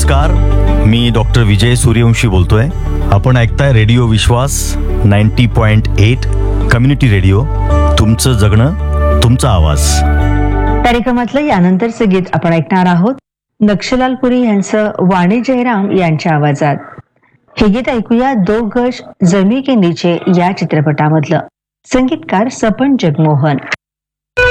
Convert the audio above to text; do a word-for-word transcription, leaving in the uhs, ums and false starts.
नमस्कार, मी डॉक्टर विजय सूर्यवंशी बोलतोय. आपण ऐकताय रेडिओ विश्वास ninety point eight community radio. तुमचं जगणं, तुमचा आवाज. कार्यक्रमातलं यानंतरचे गीत आपण ऐकणार आहोत नक्षलालपुरी यांचं वाणी जयराम यांच्या आवाजात. हे गीत ऐकूया दो गज जमी के नीचे या चित्रपटामधलं. संगीतकार सपन जगमोहन.